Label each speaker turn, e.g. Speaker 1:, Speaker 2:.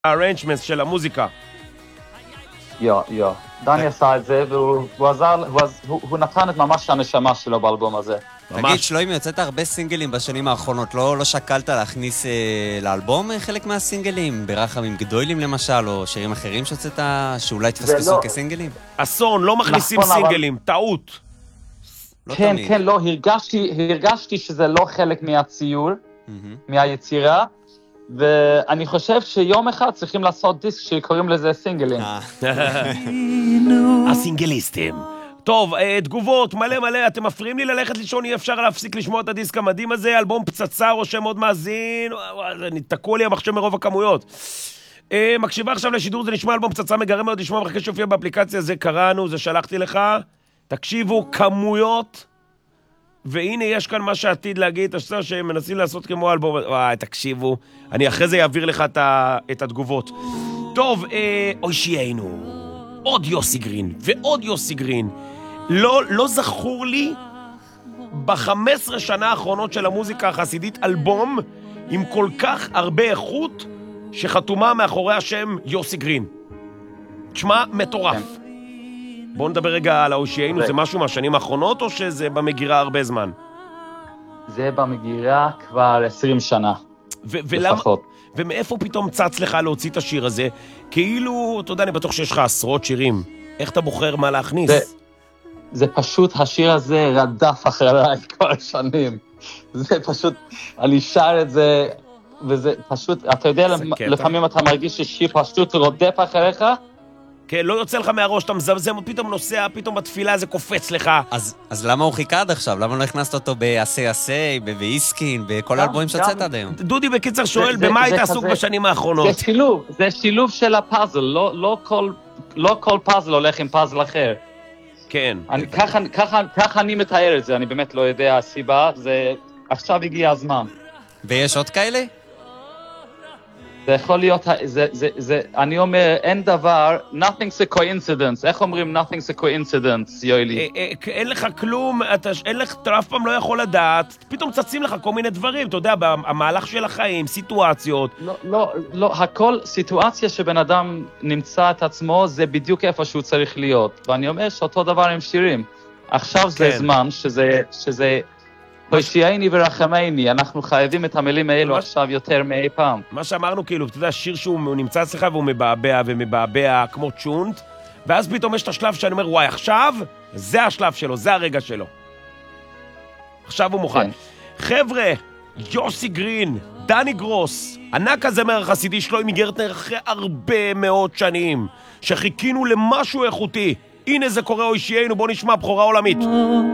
Speaker 1: הארנג'מנט של המוזיקה.
Speaker 2: דני עשה את זה, והוא עזר, הוא נתן את ממש הנשמה שלו באלבום הזה.
Speaker 3: תגיד, שלוימי, יוצאת הרבה סינגלים בשנים האחרונות, לא שקלת להכניס לאלבום חלק מהסינגלים? ברחמים גדולים למשל, או שירים אחרים שיוצאת שאולי תפספסו כסינגלים?
Speaker 1: אסון, לא מכניסים סינגלים, טעות.
Speaker 2: כן, לא, הרגשתי שזה לא חלק מהציור, מהיצירה, ואני חושב שיום אחד צריכים לעשות דיסק שקוראים לזה סינגלים.
Speaker 1: הסינגליסטים. טוב, תגובות, מלא, אתם מפריעים לי ללכת לישון, אי אפשר להפסיק לשמוע את הדיסק המדהים הזה, אלבום פצצה, רושם עוד מאזין, נתקעו לי המחשב מרוב הכמויות. מקשיבה עכשיו לשידור, זה נשמע אלבום פצצה מגרה מאוד, נשמע מחכה שיופיע באפליקציה, זה קראנו, זה שלחתי לך, תקשיבו, כמויות, והנה יש כאן מה שעתיד להגיד, השצר שהם מנסים לעשות כמו אלבום, וואי, תקשיבו, אני אחרי זה אעביר לך את התגובות. טוב, אוי שיינו, עוד יוסי גרין, ועוד יוסי גרין, לא זכור לי ב-15 שנה האחרונות של המוזיקה החסידית אלבום עם כל כך הרבה איכות שחתומה מאחורי השם יוסי גרין. תשמע, מטורף. בואו נדבר רגע על האושיינו, זה משהו מהשנים האחרונות או שזה במגירה הרבה זמן?
Speaker 2: זה במגירה כבר 20 שנה. לפחות.
Speaker 1: ומאיפה פתאום צץ לך להוציא את השיר הזה? כאילו, אתה יודע, אני בטוח שיש לך עשרות שירים. איך אתה בוחר מה להכניס?
Speaker 2: זה פשוט, השיר הזה רדף אחריי כבר שנים. זה פשוט, אני שר את זה, וזה פשוט, אתה יודע, לפעמים אתה מרגיש ששיר פשוט רודף אחריך?
Speaker 1: כן, לא יוצא לך מהראש, אתה מזמזם, פתאום נוסע, פתאום בתפילה זה קופץ לך.
Speaker 3: אז למה הוא חיכה עד עכשיו? למה לא הכנסת אותו בעשי, באיסקין, בכל האלבומים שצאת עד היום?
Speaker 1: דודי בקיצר שואל, במה היית עסוק בשנים האחרונות?
Speaker 2: זה שילוב של הפאזל, לא כל פאזל הולך עם פאזל אחר.
Speaker 1: כן.
Speaker 2: ככה אני מתאר את זה, אני באמת לא יודע הסיבה, זה עכשיו הגיע הזמן.
Speaker 3: ויש עוד כאלה?
Speaker 2: זה יכול להיות, אני אומר, אין דבר, nothing's a coincidence. איך אומרים nothing's a coincidence, יואלי?
Speaker 1: אין לך כלום, אתה אף פעם לא יכול לדעת, פתאום צצים לך כל מיני דברים, אתה יודע, המהלך של החיים, סיטואציות.
Speaker 2: לא, הכל סיטואציה שבן אדם נמצא את עצמו, זה בדיוק איפה שהוא צריך להיות. ואני אומר שאותו דבר עם שירים. עכשיו זה זמן שזה הושיעני ורחמני, אנחנו חייבים את המילים האלו עכשיו יותר מאי פעם.
Speaker 1: מה שאמרנו, כאילו, אתה יודע, שיר שהוא נמצא אצלך והוא מבעבע ומבעבע כמו צ'ונט, ואז פתאום יש את השלב שאני אומר, וואי, עכשיו זה השלב שלו, זה הרגע שלו. עכשיו הוא מוכן. חבר'ה, יוסי גרין, דני גרוס, ענק הזמר החסידי שלוימי גרטנר אחרי הרבה מאוד שנים, שחיכינו למשהו איכותי. הנה זה קורה אוי שיינו, בוא נשמע בחורה עולמית.